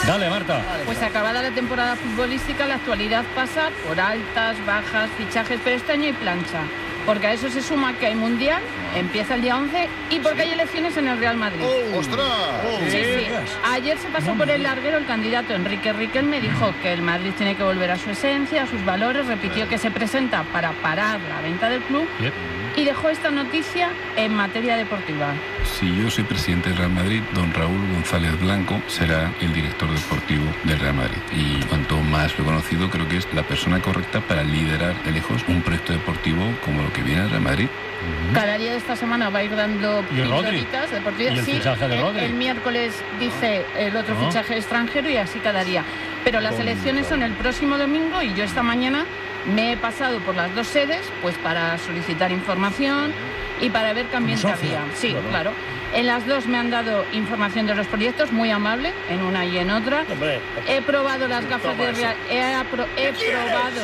Dale, Marta. Pues acabada la temporada futbolística, la actualidad pasa por altas, bajas, fichajes, pero este año hay plancha. Porque a eso se suma que hay Mundial, empieza el día 11, y porque hay elecciones en el Real Madrid. ¡Ostras! Sí. Ayer se pasó por el larguero el candidato Enrique Riquelme, dijo que el Madrid tiene que volver a su esencia, a sus valores, repitió que se presenta para parar la venta del club y dejó esta noticia en materia deportiva. Si yo soy presidente del Real Madrid, don Raúl González Blanco será el director deportivo del Real Madrid. Y cuanto más lo he conocido, creo que es la persona correcta para liderar de lejos un proyecto deportivo como lo que viene al Real Madrid. Cada día de esta semana va a ir dando pildoritas deportivas. ¿Y el fichaje de Rodri? El miércoles dice el otro fichaje extranjero y así cada día. Pero las elecciones son el próximo domingo y yo esta mañana me he pasado por las dos sedes pues para solicitar información y para ver qué ambiente había. Sí, claro. En las dos me han dado información de los proyectos, muy amable, en una y en otra. He probado las gafas de realidad. He probado.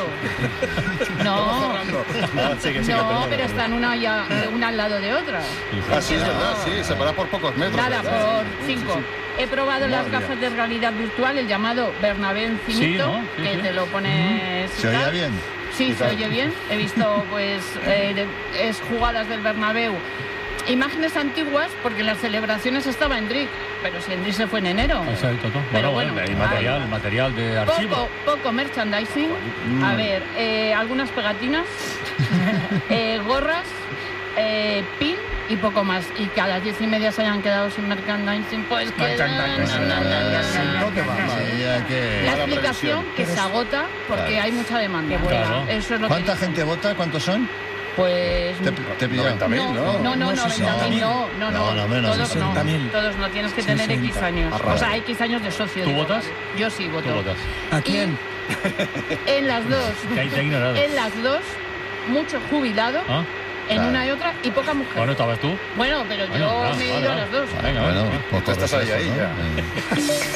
No, pero están una al lado de otra. Así es verdad, sí, separadas por pocos metros. Nada, por 5. He probado las gafas de realidad virtual, el llamado Bernabé Infinito, que te lo pones. ¿Se oía bien? Sí, se oye bien. He visto pues jugadas del Bernabéu. Imágenes antiguas, porque las celebraciones estaba Endrick, pero si Endrick se fue en enero. Exacto. Pero bueno, hay material de archivo. Poco merchandising. A ver, algunas pegatinas, gorras, pin y poco más. Y que a las 10:30 se hayan quedado sin merchandising, pues que... La explicación que se agota porque hay mucha demanda. Claro. Eso es lo ¿Cuánta gente vota? ¿Cuántos son? Pues... Te pilló. 90.000, ¿no? No, 90.000 no. menos, Todos 60.000. Todos no, tienes que tener X años. O sea, X años de socio. ¿Tú votas? Yo sí voto. ¿Tú votas? ¿A quién? En las dos. Que ahí te he ignorado. En las dos, mucho jubilado. En una y otra y poca mujer. Bueno, ¿estabas tú? Bueno, pero yo me he ido a las dos. Venga, Bueno, pues Tú estás ahí ya.